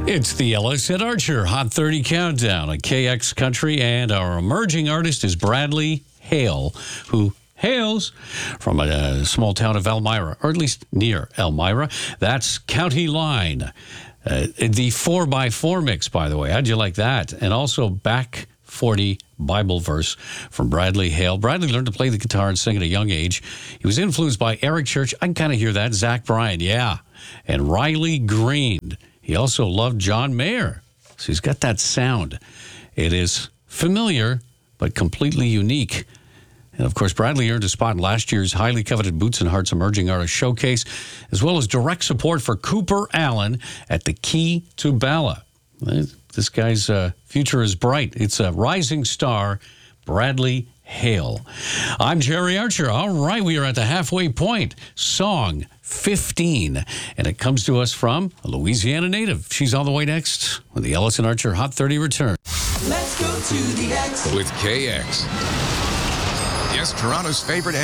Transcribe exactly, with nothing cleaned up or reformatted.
It's the Ellis and Archer Hot thirty Countdown at K X Country, and our emerging artist is Bradley Hale, who hails from a, a small town of Elmira, or at least near Elmira. That's County Line. Uh, the four by four mix, by the way. How'd you like that? And also Back forty Bible verse from Bradley Hale. Bradley learned to play the guitar and sing at a young age. He was influenced by Eric Church. I can kind of hear that. Zach Bryan, yeah. And Riley Green. He also loved John Mayer. So he's got that sound. It is familiar, but completely unique. And, of course, Bradley earned a spot in last year's highly coveted Boots and Hearts Emerging Artist Showcase, as well as direct support for Cooper Allen at the Key to Bala. This guy's uh, future is bright. It's a rising star, Bradley Hale. I'm Jerry Archer. All right, we are at the halfway point. Song fifteen. And it comes to us from a Louisiana native. She's on the way next when the Ellis and Archer Hot thirty return. Let's go to the X with K X. Yes, Toronto's favorite